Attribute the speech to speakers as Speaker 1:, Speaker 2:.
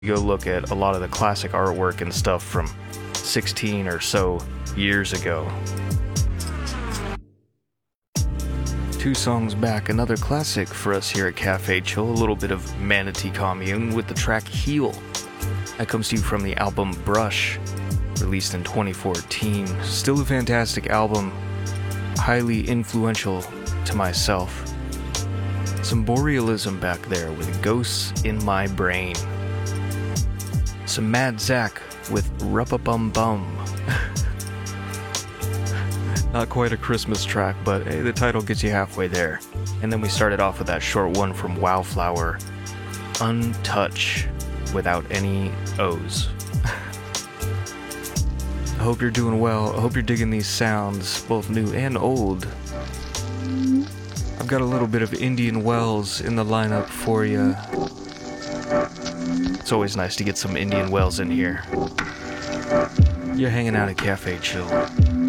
Speaker 1: go look at a lot of the classic artwork and stuff from 16 or so years ago. 2 songs back, another classic for us here at Cafe Chill, a little bit of Manatee Commune with the track Heal. That comes to you from the album Brush, released in 2014. Still a fantastic album, highly influential to myself. Some Borealism back there with Ghosts in My Brain. Some Mad Zach with Rup-a-Bum-Bum. Not quite a Christmas track, but hey, the title gets you halfway there. And then we started off with that short one from Wildflower, Untouch, without any O's. I hope you're doing well. I hope you're digging these sounds, both new and old. I've got a little bit of Indian Wells in the lineup for you. It's always nice to get some Indian Wells in here. You're hanging out at Cafe Chill.